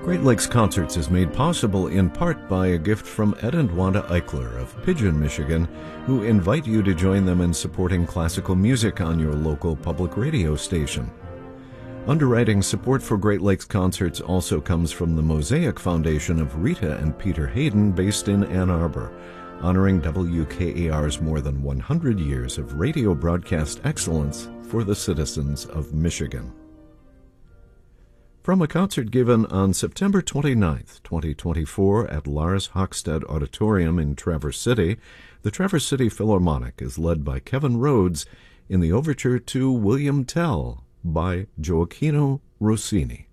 Great Lakes Concerts is made possible in part by a gift from Ed and Wanda Eichler of Pigeon, Michigan, who invite you to join them in supporting classical music on your local public radio station. Underwriting support for Great Lakes Concerts also comes from the Mosaic Foundation of Rita and Peter Hayden, based in Ann Arbor, honoring WKAR's more than 100 years of radio broadcast excellence for the citizens of Michigan. From a concert given on September 29, 2024 at Lars Hockstedt Auditorium in Traverse City, the Traverse City Philharmonic is led by Kevin Rhodes in the overture to William Tell by Gioacchino Rossini.